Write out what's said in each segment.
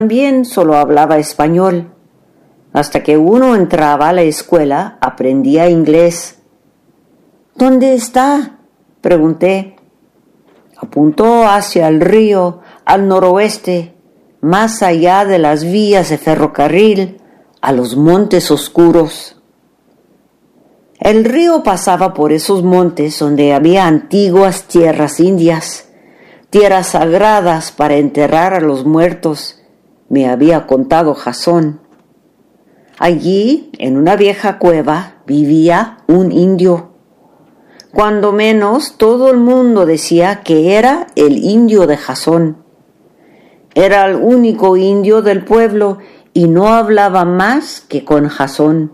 también solo hablaba español. Hasta que uno entraba a la escuela, aprendía inglés. ¿Dónde está?, pregunté. Apuntó hacia el río, al noroeste, más allá de las vías de ferrocarril, a los montes oscuros. El río pasaba por esos montes donde había antiguas tierras indias, tierras sagradas para enterrar a los muertos, me había contado Jasón. Allí, en una vieja cueva, vivía un indio. Cuando menos, todo el mundo decía que era el indio de Jasón. Era el único indio del pueblo y no hablaba más que con Jasón.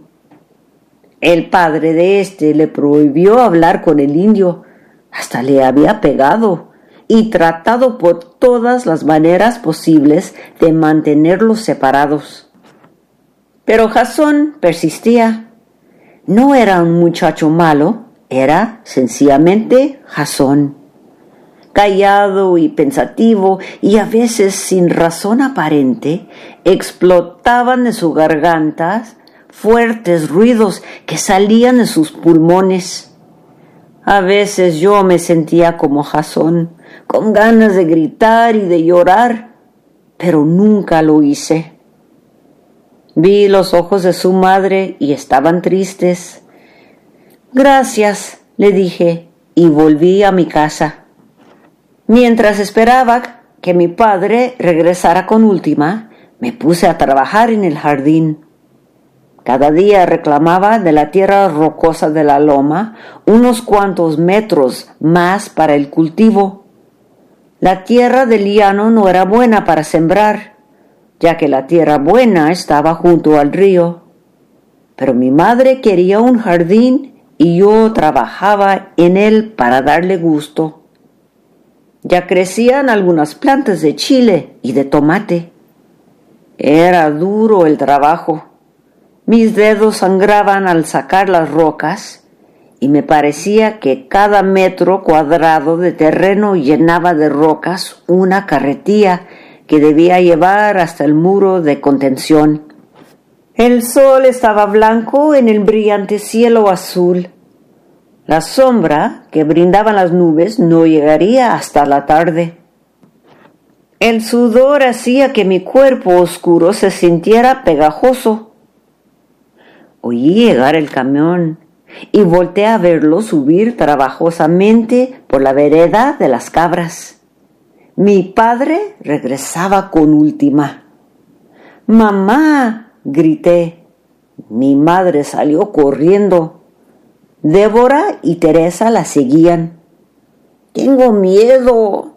El padre de éste le prohibió hablar con el indio, hasta le había pegado y tratado por todas las maneras posibles de mantenerlos separados. Pero Jasón persistía. No era un muchacho malo, era sencillamente Jasón. Callado y pensativo, y a veces sin razón aparente, explotaban de su garganta fuertes ruidos que salían de sus pulmones. A veces yo me sentía como Jasón, con ganas de gritar y de llorar, pero nunca lo hice. Vi los ojos de su madre y estaban tristes. «Gracias», le dije, y volví a mi casa. Mientras esperaba que mi padre regresara con Última, me puse a trabajar en el jardín. Cada día reclamaba de la tierra rocosa de la loma unos cuantos metros más para el cultivo. La tierra del llano no era buena para sembrar, ya que la tierra buena estaba junto al río. Pero mi madre quería un jardín y yo trabajaba en él para darle gusto. Ya crecían algunas plantas de chile y de tomate. Era duro el trabajo. Mis dedos sangraban al sacar las rocas y me parecía que cada metro cuadrado de terreno llenaba de rocas una carretilla que debía llevar hasta el muro de contención. El sol estaba blanco en el brillante cielo azul. La sombra que brindaban las nubes no llegaría hasta la tarde. El sudor hacía que mi cuerpo oscuro se sintiera pegajoso. Oí llegar el camión y volteé a verlo subir trabajosamente por la vereda de las cabras. Mi padre regresaba con Última. «¡Mamá!», grité. Mi madre salió corriendo. Débora y Teresa la seguían. «¡Tengo miedo!»,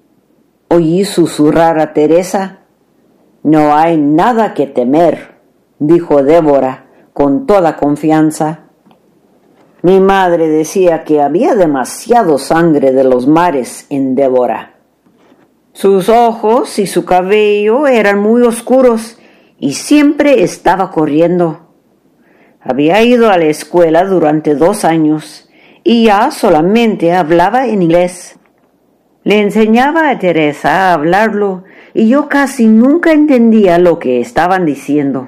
oí susurrar a Teresa. «No hay nada que temer», dijo Débora con toda confianza. Mi madre decía que había demasiado sangre de los mares en Débora. Sus ojos y su cabello eran muy oscuros y siempre estaba corriendo. Había ido a la escuela durante 2 años y ya solamente hablaba en inglés. Le enseñaba a Teresa a hablarlo y yo casi nunca entendía lo que estaban diciendo.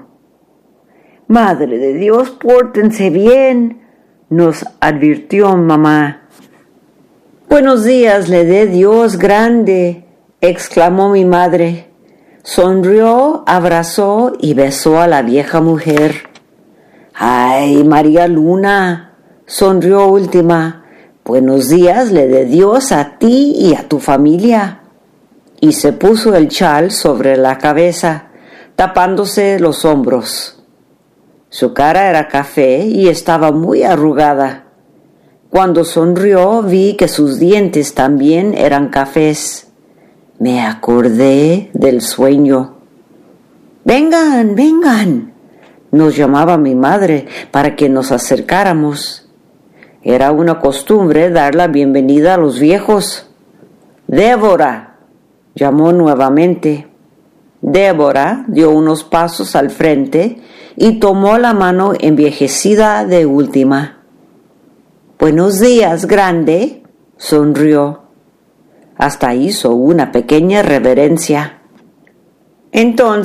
«Madre de Dios, pórtense bien», nos advirtió mamá. «Buenos días le dé Dios grande», exclamó mi madre. Sonrió, abrazó y besó a la vieja mujer. «¡Ay, María Luna!», sonrió Última. «Buenos días le dé Dios a ti y a tu familia». Y se puso el chal sobre la cabeza, tapándose los hombros. Su cara era café y estaba muy arrugada. Cuando sonrió vi que sus dientes también eran cafés. Me acordé del sueño. «Vengan, vengan», nos llamaba mi madre para que nos acercáramos. Era una costumbre dar la bienvenida a los viejos. «Débora», llamó nuevamente. Débora dio unos pasos al frente y tomó la mano envejecida de Última. «Buenos días, grande», sonrió. Hasta hizo una pequeña reverencia. Entonces